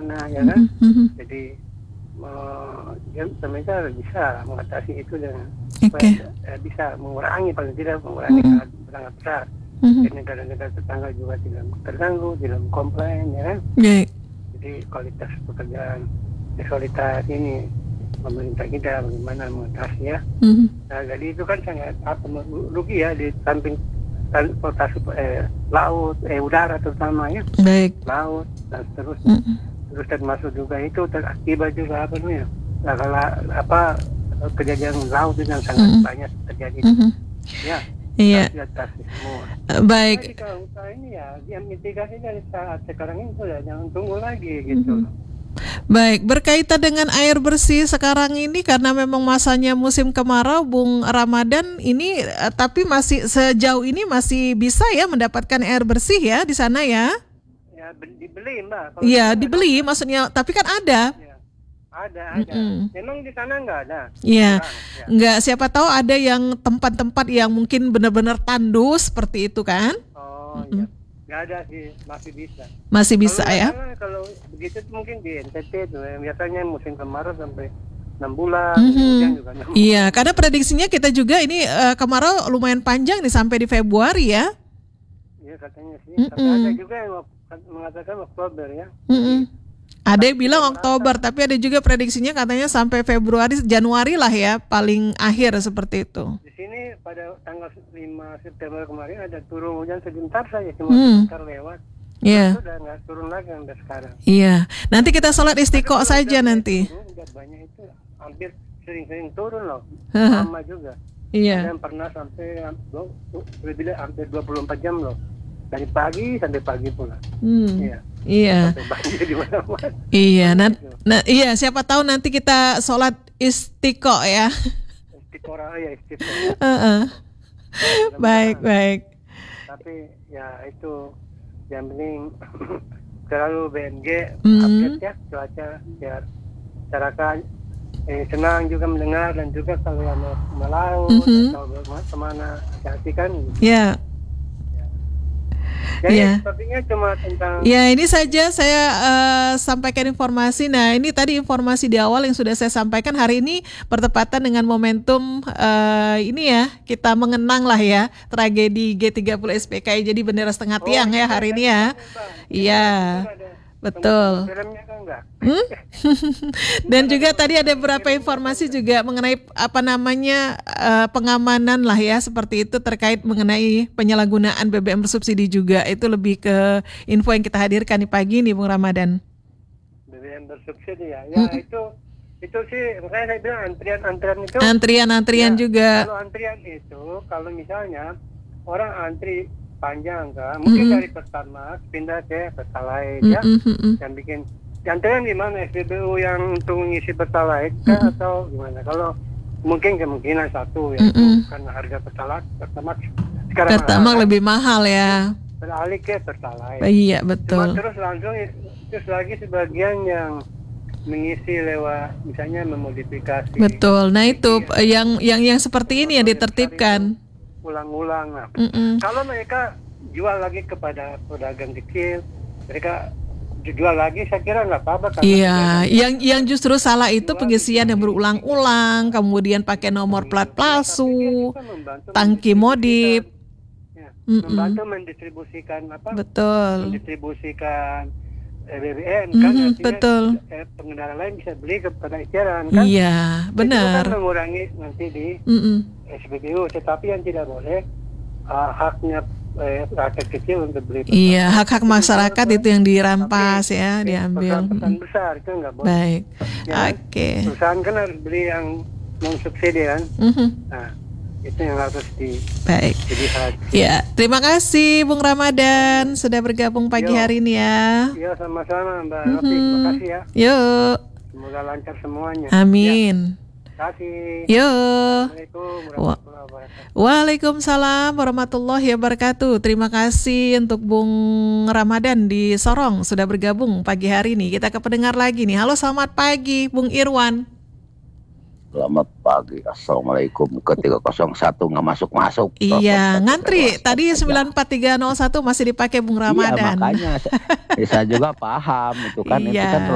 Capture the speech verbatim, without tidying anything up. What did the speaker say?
mana, ya kan? Mm-hmm. Jadi uh, ya, pemerintah bisa mengatasi itu dengan okay. supaya, eh, bisa mengurangi paling tidak mengurangi Mm-hmm. sangat, sangat besar. Mm-hmm. Jadi negara-negara tetangga juga tidak terganggu, tidak komplain, ya kan? Yeah. Jadi kualitas pekerjaan, kualitas ini pemerintah kita bagaimana mengatasi ya. Mm-hmm. Nah, jadi itu kan sangat apa rugi ya di samping transportasi eh, laut, eh udara terutama ya. Baik. Laut dan seterusnya. Mm-hmm. Terus termasuk juga itu terakibat juga apa namanya? Nah, kalau apa kejadian laut itu yang sangat mm-hmm. banyak terjadi. Mm-hmm. Ya. Iya. Semua. Baik. Jadi kalau usaha ini ya, dia mitigasi dari saat sekarang itu ya, jangan tunggu lagi gitu. Mm-hmm. Baik, berkaitan dengan air bersih sekarang ini karena memang masanya musim kemarau, Bung Ramadan ini, tapi masih sejauh ini masih bisa ya mendapatkan air bersih ya di sana ya? Ya dibeli Mbak. Iya dibeli, ada. Maksudnya, tapi kan ada. Ya, ada, ada. Mm-mm. Memang di sana nggak ada. Iya, ya. Nggak. Siapa tahu ada yang tempat-tempat yang mungkin benar-benar tandus seperti itu kan? Oh iya. Nggak ada sih, masih bisa. Masih bisa kalau ya? Ada, kalau begitu mungkin di N T T tuh, biasanya musim kemarau sampai enam bulan. Mm-hmm. Juga enam iya, bulan. Karena prediksinya kita juga ini uh, kemarau lumayan panjang nih sampai di Februari ya? Iya katanya sih. Mm-hmm. Tapi ada juga yang mengatakan Oktober ya. Mm-hmm. Ada yang bilang Oktober, tapi ada juga prediksinya katanya sampai Februari, Januari lah ya, paling akhir seperti itu. Di sini pada tanggal lima September kemarin ada turun hujan sebentar saja, cuma hmm. sebentar lewat. Iya. Itu udah nggak turun lagi sampai sekarang. Iya. Nanti kita sholat istiqo saja nanti. Turun, udah banyak itu hampir sering-sering turun loh, lama juga. Iya. Ada yang pernah sampai lebih hampir dua puluh empat jam loh, dari pagi sampai pagi pula. Hmm. Iya. Iya. Iya, nah, nah, iya. Siapa tahu nanti kita sholat istiqo ya. Istiqorah ya istiqo. Uh-uh. Baik, baik. Tapi ya itu yang penting selalu B M G mm. update ya cuaca biar masyarakat eh, senang juga mendengar dan juga kalau yang mau melaut mm-hmm. atau kemana hati-hati kan. Ya. Yeah. Jadi ya. sepertinya cuma tentang. Ya ini saja saya uh, sampaikan informasi. Nah ini tadi informasi di awal yang sudah saya sampaikan hari ini bertepatan dengan momentum uh, ini ya kita mengenang lah ya tragedi G tiga puluh S P K I jadi bendera setengah tiang oh, ya hari ini ya. Iya. Betul. Hmm? Dan juga tadi ada beberapa informasi juga mengenai apa namanya uh, pengamanan lah ya seperti itu terkait mengenai penyalahgunaan B B M bersubsidi juga itu lebih ke info yang kita hadirkan di pagi ini Bung Ramadan. B B M bersubsidi ya, ya hmm. itu itu sih makanya saya bilang antrian-antrian itu. Antrian-antrian ya, juga. Kalau antrian itu kalau misalnya orang antri panjang kan, mungkin mm-hmm. dari Pertamax pindah ke Pertalite mm-hmm. ya, mm-hmm. yang bikin antrian di mana S P B U yang untuk mengisi Pertalite mm-hmm. kan, atau gimana? Kalau mungkin kemungkinan satu ya, mm-hmm. karena harga Pertalite Pertamax sekarang Pertamax mahal, lebih kan? mahal ya. Beralih ke Pertalite. Iya betul. Cuma terus langsung terus lagi sebagian yang mengisi lewat misalnya memodifikasi. Betul. Nah itu ya. yang yang yang seperti ini yang ditertibkan. Ulang-ulang. Nah, kalau mereka jual lagi kepada pedagang kecil, mereka jual lagi, saya kira nggak apa-apa. Iya, yang yang justru salah itu pengisian yang berulang-ulang, kemudian pakai nomor plat palsu, tangki modif, ya, membantu mendistribusikan apa? Betul. Mendistribusikan B B M mm-hmm, kan, artinya betul. Pengendara lain bisa beli kepada eceran kan? Iya, benar. Itu kan mengurangi nanti di mm-hmm. S P B U, tetapi yang tidak boleh uh, haknya eh, rakyat kecil untuk beli. Iya, hak-hak masyarakat itu, itu yang dirampas tapi, ya, diambil. Perusahaan besar itu nggak boleh. Baik, ya, oke. Okay. Perusahaan kan harus beli yang non subsidi kan. Mm-hmm. Nah, itu yang harus di. Baik. Ya, terima kasih Bung Ramadan sudah bergabung pagi Yo. hari ini ya. Iya, sama-sama Mbak Novi. Mm-hmm. Terima kasih ya. Yuk. Semoga lancar semuanya. Amin. Ya. Terima kasih. Yo. Assalamualaikum warahmatullahi wabarakatuh. Waalaikumsalam warahmatullahi wabarakatuh. Terima kasih untuk Bung Ramadan di Sorong sudah bergabung pagi hari ini. Kita ke pendengar lagi nih. Halo, selamat pagi Bung Irwan. Selamat pagi. Assalamualaikum. Ke tiga nol satu nggak masuk-masuk. Iya, ngantri. Tadi sembilan empat tiga nol satu masih dipakai Bung Ramadan. Iya, makanya saya juga paham itu kan. Iya. Itu kan